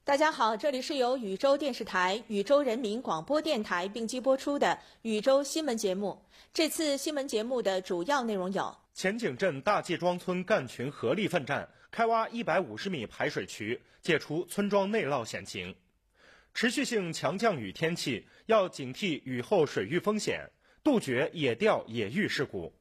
大家好，这里是由禹州电视台、禹州人民广播电台并机播出的禹州新闻节目。这次新闻节目的主要内容有： 前井镇大季庄村干群合力奋战，开挖150米排水渠，解除村庄内涝险情；持续性强降雨天气，要警惕雨后水域风险，杜绝野钓野育事故。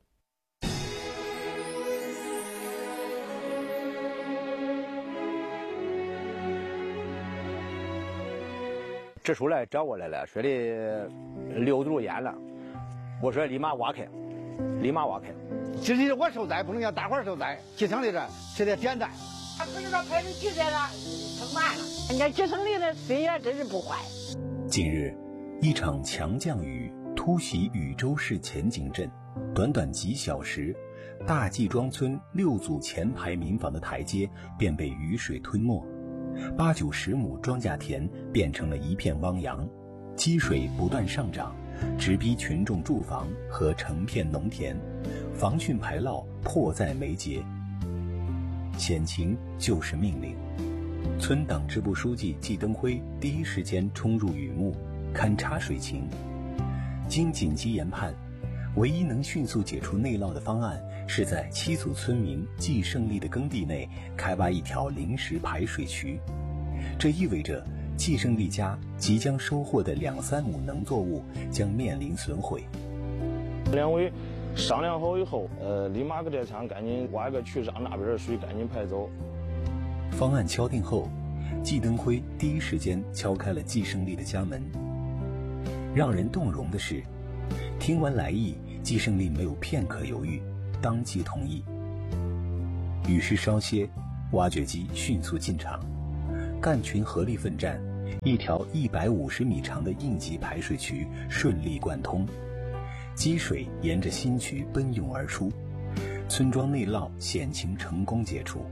这出来找过来了，说的6度淹了，我说立马挖开。 自己我受灾，不能让大伙儿受灾。基层的这得简单。 不是说排水渠在了，撑满了。人家基层里的水也真是不坏。 近日，一场强降雨突袭禹州市前井镇，短短几小时，大季庄村6组前排民房的台阶便被雨水吞没，8、90亩庄稼田变成了一片汪洋，积水不断上涨，直逼群众住房和成片农田，防汛排涝迫在眉睫。险情就是命令，村党支部书记季登辉第一时间冲入雨幕，勘察水情。经紧急研判，唯一能迅速解除内涝的方案是在7组村民季胜利的耕地内开挖一条临时排水渠。这意味着季胜利家即将收获的2、3亩农作物将面临损毁。 两位商量好以后，立马搁这墙赶紧挖一个渠，让那边的水赶紧排走。 方案敲定后，季登辉第一时间敲开了季胜利的家门。让人动容的是，听完来意，季胜利没有片刻犹豫，当即同意。雨势稍歇，挖掘机迅速进场，干群合力奋战，一条150米长的应急排水渠顺利贯通，积水沿着新渠奔涌而出，村庄内涝险情成功解除。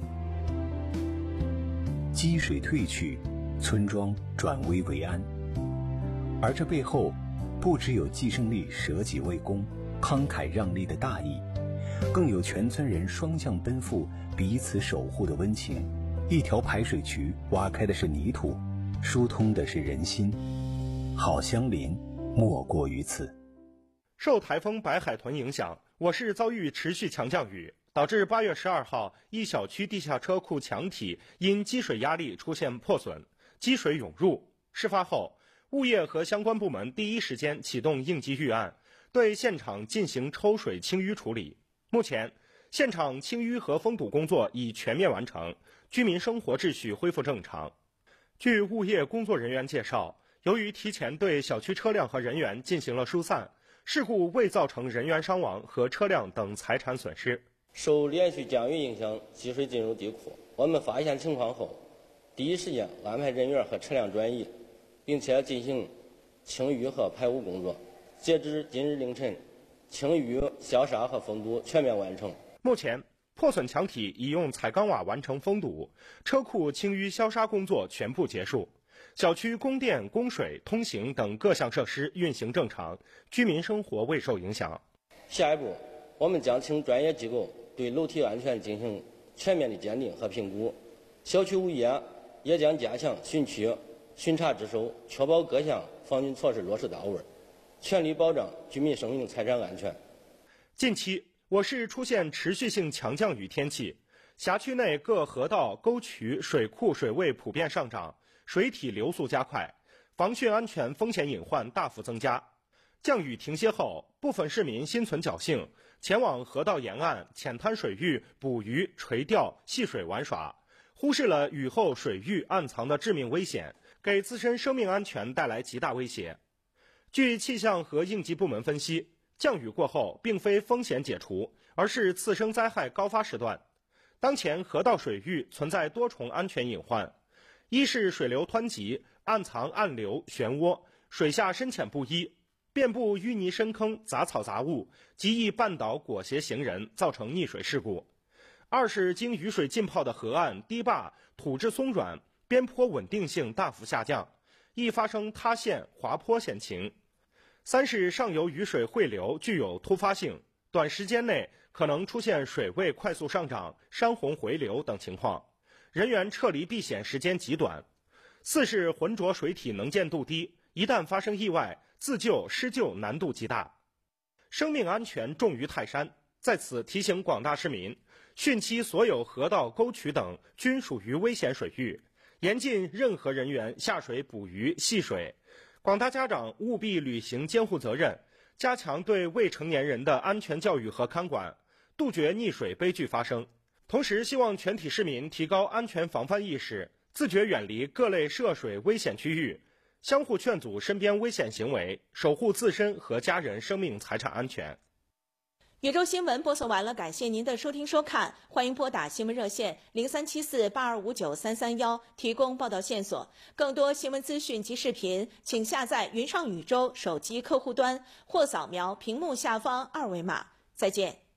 积水退去，村庄转危为安。而这背后，不只有季胜利舍己为公、慷慨让利的大义，更有全村人双向奔赴、彼此守护的温情。一条排水渠挖开的是泥土，疏通的是人心。好相邻，莫过于此。 受台风白海豚影响，我市遭遇持续强降雨，导致8月12号一小区地下车库墙体因积水压力出现破损，积水涌入。事发后，物业和相关部门第一时间启动应急预案，对现场进行抽水清淤处理。目前，现场清淤和封堵工作已全面完成，居民生活秩序恢复正常。据物业工作人员介绍，由于提前对小区车辆和人员进行了疏散，事故未造成人员伤亡和车辆等财产损失。 受连续降雨影响，积水进入地库。我们发现情况后，第一时间安排人员和车辆转移，并且进行清淤和排污工作。截至今日凌晨，清淤、消杀和封堵全面完成。 目前，破损墙体已用彩钢瓦完成封堵，车库清淤消杀工作全部结束，小区供电、供水、通行等各项设施运行正常，居民生活未受影响。 下一步，我们将请专业机构对楼体安全进行全面的鉴定和评估，小区物业也将加强巡区、巡查值守，确保各项防汛措施落实到位，全力保障居民生命财产安全。 近期，我市出现持续性强降雨天气，辖区内各河道、沟渠、水库水位普遍上涨，水体流速加快，防汛安全风险隐患大幅增加。降雨停歇后，部分市民心存侥幸，前往河道沿岸、浅滩水域捕鱼、垂钓、戏水玩耍，忽视了雨后水域暗藏的致命危险，给自身生命安全带来极大威胁。据气象和应急部门分析，降雨过后并非风险解除，而是次生灾害高发时段。当前河道水域存在多重安全隐患，一是水流湍急，暗藏暗流、漩涡，水下深浅不一，遍布淤泥深坑、杂草杂物，极易绊倒裹挟行人，造成溺水事故。二是经雨水浸泡的河岸、堤坝土质松软，边坡稳定性大幅下降，易发生塌陷、滑坡险情。三是上游雨水汇流具有突发性，短时间内可能出现水位快速上涨、山洪回流等情况，人员撤离避险时间极短。 4是浑浊水体能见度低，一旦发生意外，自救施救难度极大。生命安全重于泰山，在此提醒广大市民，汛期所有河道、沟渠等均属于危险水域，严禁任何人员下水捕鱼戏水。广大家长务必履行监护责任，加强对未成年人的安全教育和看管，杜绝溺水悲剧发生。同时，希望全体市民提高安全防范意识，自觉远离各类涉水危险区域，相互劝阻身边危险行为，守护自身和家人生命财产安全。 禹州新闻播送完了，感谢您的收听收看，欢迎拨打新闻热线0374825933提供报道线索。更多新闻资讯及视频，请下载云上禹州手机客户端或扫描屏幕下方2维码。再见。